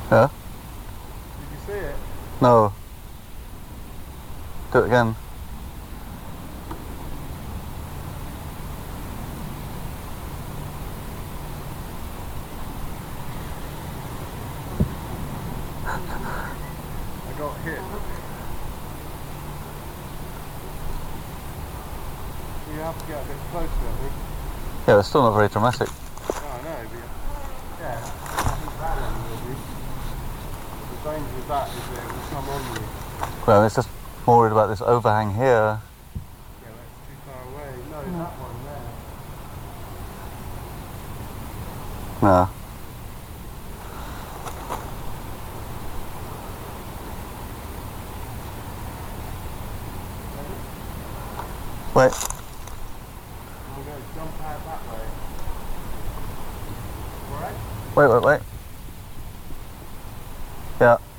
Yeah? Did you see it? No. Do it again. I got hit. You have to get a bit closer, I think. Yeah, it's still not very dramatic. Oh, I know, but yeah, I think that one will be. The danger of that is that it will come on you. Well, it's just more worried about this overhang here. Yeah, that's too far away. No, that one there. No. Wait. I'm going to jump out that way. Alright? Wait. Yeah.